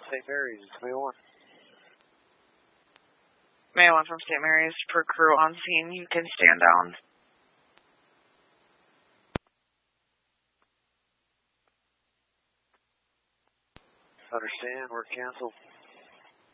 St. Mary's, it's May 1. May 1 from St. Mary's per crew on scene. You can stand down. Understand, we're canceled.